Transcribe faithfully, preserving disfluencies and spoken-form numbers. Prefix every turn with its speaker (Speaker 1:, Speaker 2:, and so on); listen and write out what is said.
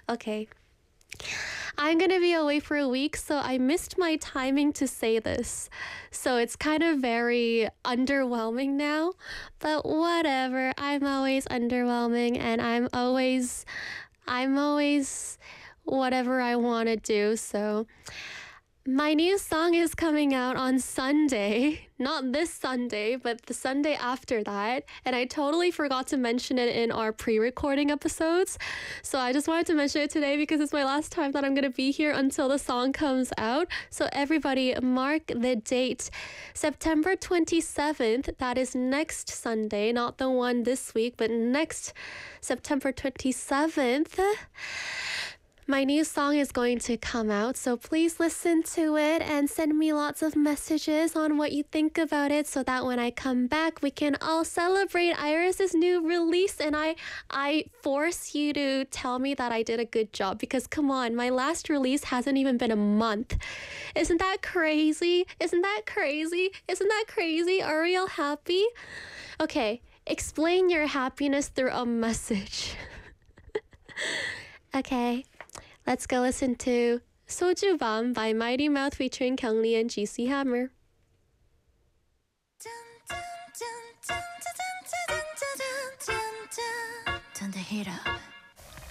Speaker 1: Okay. I'm gonna be away for a week, so I missed my timing to say this. So it's kind of very underwhelming now, but whatever. I'm always underwhelming and I'm always, I'm always whatever I want to do. So my new song is coming out on Sunday. Not this Sunday, but the Sunday after that. And I totally forgot to mention it in our pre-recording episodes. So I just wanted to mention it today because it's my last time that I'm going to be here until the song comes out. So everybody mark the date. September twenty-seventh, that is next Sunday, not the one this week, but next September twenty-seventh. My new song is going to come out, so please listen to it and send me lots of messages on what you think about it so that when I come back, we can all celebrate Iris's new release. And I I force you to tell me that I did a good job because, come on, my last release hasn't even been a month. Isn't that crazy? Isn't that crazy? Isn't that crazy? Are we all happy? Okay, explain your happiness through a message. Okay. Let's go listen to Soju Bam by Mighty Mouth featuring Kyung Lee and G C Hammer.
Speaker 2: Turn the heat up.